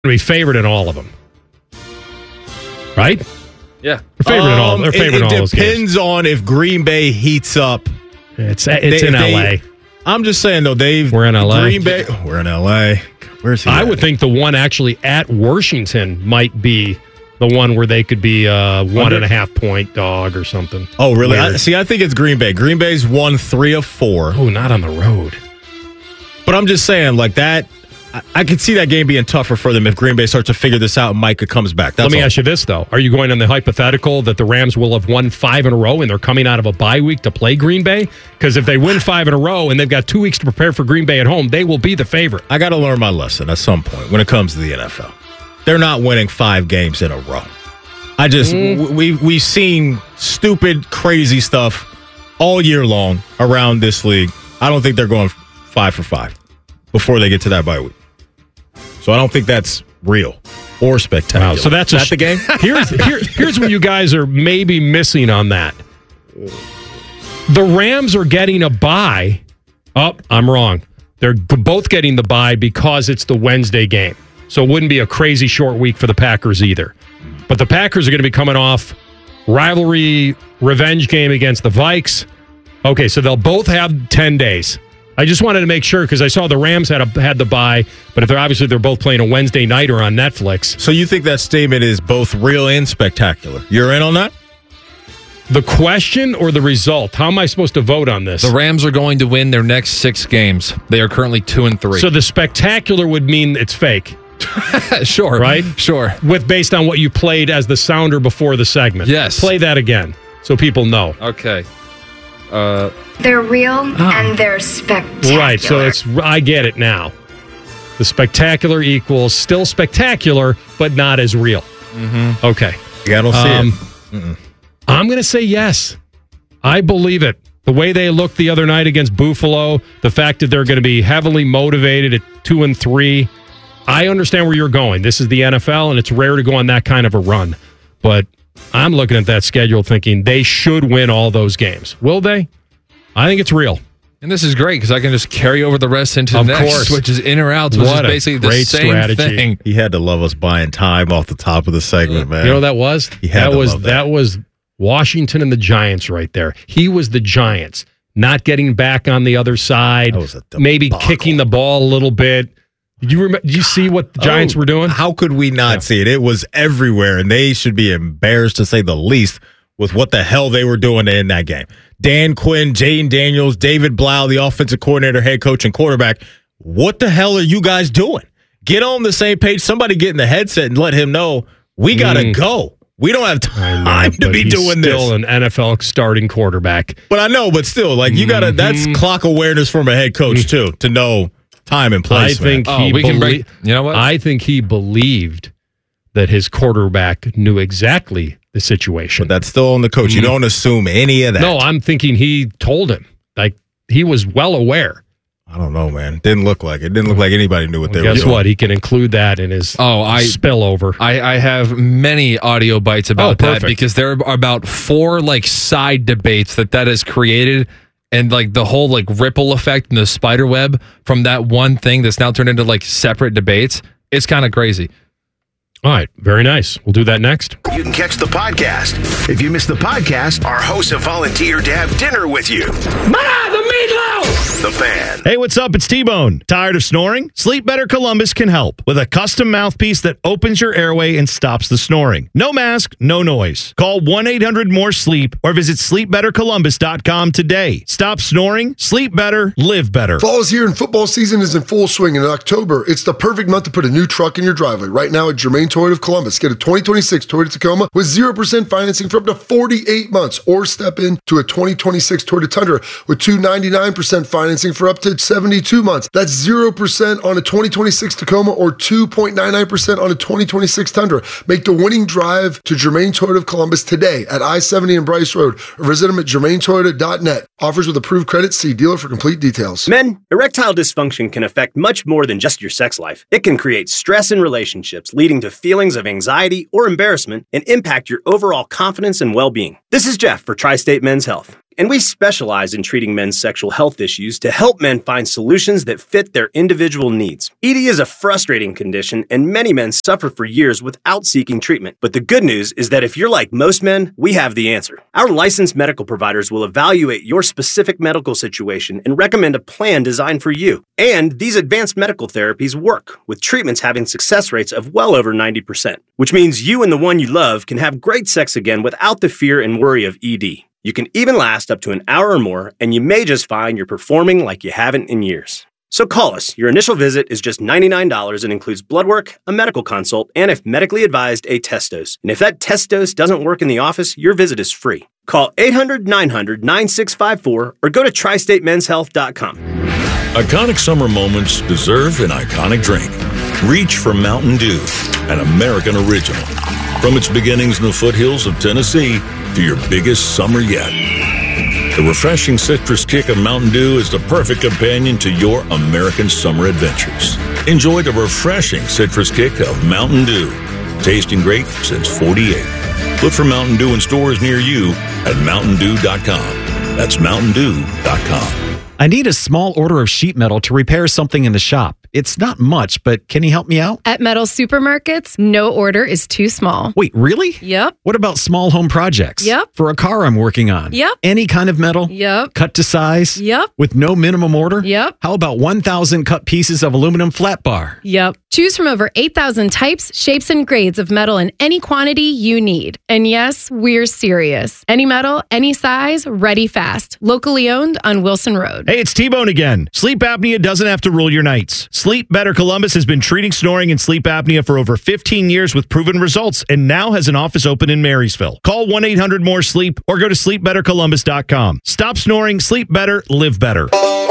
be favored in all of them. Right? Yeah. They're favored in all. They're favored in all those games. It depends on if Green Bay heats up. It's in L.A. I'm just saying, though, Dave. We're in L.A. Green Bay. We're in L.A. Where's he? I would think the one actually at Washington might be the one where they could be a 1.5 point dog or something. Oh, really? Weird. I think it's Green Bay. Green Bay's won 3 of 4. Oh, not on the road. But I'm just saying, like that, I could see that game being tougher for them if Green Bay starts to figure this out and Micah comes back. Let me ask you this, though. Are you going on the hypothetical that the Rams will have won 5 in a row and they're coming out of a bye week to play Green Bay? Because if they win 5 in a row and they've got 2 weeks to prepare for Green Bay at home, they will be the favorite. I got to learn my lesson at some point when it comes to the NFL. They're not winning 5 games in a row. I just, we've seen stupid, crazy stuff all year long around this league. I don't think they're going 5 for 5 before they get to that bye week. So I don't think that's real or spectacular. Wow, so that's the game? Here's what you guys are maybe missing on that. The Rams are getting a bye. Oh, I'm wrong. They're both getting the bye because it's the Wednesday game. So it wouldn't be a crazy short week for the Packers either. But the Packers are going to be coming off rivalry revenge game against the Vikes. Okay, so they'll both have 10 days. I just wanted to make sure because I saw the Rams had the bye, but if they're both playing a Wednesday nighter on Netflix. So you think that statement is both real and spectacular? You're in on that? The question or the result? How am I supposed to vote on this? The Rams are going to win their next 6 games. They are currently 2-3. So the spectacular would mean it's fake. Sure. Right? Sure. Based on what you played as the sounder before the segment. Yes. Play that again so people know. Okay. They're real and they're spectacular. Right, so I get it now. The spectacular equals still spectacular, but not as real. Mm-hmm. Okay. Yeah, I don't see it. I'm going to say yes. I believe it. The way they looked the other night against Buffalo, the fact that they're going to be heavily motivated at 2-3. I understand where you're going. This is the NFL, and it's rare to go on that kind of a run. But I'm looking at that schedule thinking they should win all those games. Will they? I think it's real. And this is great because I can just carry over the rest into the Of next, course. which is in or outs, which is basically the great same strategy. thing. He had to love us buying time off the top of the segment, man. You know what that was? He had to love that. That was Washington and the Giants right there. He was the Giants, not getting back on the other side, That was a maybe debacle. kicking the ball a little bit. Did you see what the Giants were doing? How could we not see it? It was everywhere, and they should be embarrassed, to say the least, with what the hell they were doing in that game. Dan Quinn, Jane Daniels, David Blau, the offensive coordinator, head coach, and quarterback. What the hell are you guys doing? Get on the same page. Somebody get in the headset and let him know we got to go. We don't have time to be doing this. Still an NFL starting quarterback. But I know, but still, like you got to. That's clock awareness from a head coach too, to know time and place. I think man. we can break. You know what? I think he believed that his quarterback knew exactly the situation. But that's still on the coach. You don't assume any of that. No, I'm thinking he told him. Like he was well aware. I don't know, man. Didn't look like it. Didn't look like anybody knew what they were doing. Guess what? He can include that in his spillover. I have many audio bites about that because there are about 4 side debates that has created, and the whole ripple effect and the spider web from that one thing that's now turned into separate debates. It's kind of crazy. All right, very nice. We'll do that next. You can catch the podcast. If you missed the podcast, our hosts have volunteered to have dinner with you. The meatloaf! The Fan. Hey, what's up? It's T-Bone. Tired of snoring? Sleep Better Columbus can help with a custom mouthpiece that opens your airway and stops the snoring. No mask, no noise. Call 1-800-MORE-SLEEP or visit sleepbettercolumbus.com today. Stop snoring, sleep better, live better. Fall is here and football season is in full swing. In October, it's the perfect month to put a new truck in your driveway. Right now at Germain Toyota of Columbus, get a 2026 Toyota Tacoma with 0% financing for up to 48 months, or step into a 2026 Toyota Tundra with 2.99% financing for up to 72 months. That's 0% on a 2026 Tacoma or 2.99% on a 2026 Tundra. Make the winning drive to Germain Toyota of Columbus today at I-70 and Bryce Road, or visit them at germaintoyota.net. Offers with approved credit. See dealer for complete details. Men, erectile dysfunction can affect much more than just your sex life. It can create stress in relationships, leading to feelings of anxiety or embarrassment, and impact your overall confidence and well-being. This is Jeff for Tri-State Men's Health. And we specialize in treating men's sexual health issues to help men find solutions that fit their individual needs. ED is a frustrating condition, and many men suffer for years without seeking treatment. But the good news is that if you're like most men, we have the answer. Our licensed medical providers will evaluate your specific medical situation and recommend a plan designed for you. And these advanced medical therapies work, with treatments having success rates of well over 90%, which means you and the one you love can have great sex again without the fear and worry of ED. You can even last up to an hour or more, and you may just find you're performing like you haven't in years. So call us. Your initial visit is just $99 and includes blood work, a medical consult, and if medically advised, a test dose. And if that test dose doesn't work in the office, your visit is free. Call 800-900-9654 or go to tristatemenshealth.com. Iconic summer moments deserve an iconic drink. Reach for Mountain Dew, an American original. From its beginnings in the foothills of Tennessee to your biggest summer yet. The refreshing citrus kick of Mountain Dew is the perfect companion to your American summer adventures. Enjoy the refreshing citrus kick of Mountain Dew. Tasting great since '48. Look for Mountain Dew in stores near you at MountainDew.com. That's MountainDew.com. I need a small order of sheet metal to repair something in the shop. It's not much, but can you help me out? At Metal Supermarkets, no order is too small. Wait, really? Yep. What about small home projects? Yep. For a car I'm working on? Yep. Any kind of metal? Yep. Cut to size? Yep. With no minimum order? Yep. How about 1,000 cut pieces of aluminum flat bar? Yep. Choose from over 8,000 types, shapes, and grades of metal in any quantity you need. And yes, we're serious. Any metal, any size, ready fast. Locally owned on Wilson Road. Hey, it's T-Bone again. Sleep apnea doesn't have to rule your nights. Sleep Better Columbus has been treating snoring and sleep apnea for over 15 years with proven results and now has an office open in Marysville. Call 1-800-MORE-SLEEP or go to sleepbettercolumbus.com. Stop snoring, sleep better, live better.